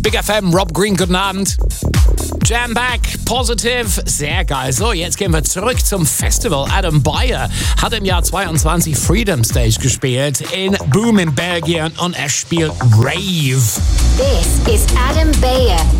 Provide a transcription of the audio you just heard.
Big FM, Rob Green, guten Abend. Jam Back, Positive, sehr geil. So, jetzt gehen wir zurück zum Festival. Adam Beyer hat im Jahr 22 Freedom Stage gespielt in Boom in Belgien und er spielt Rave. This is Adam Beyer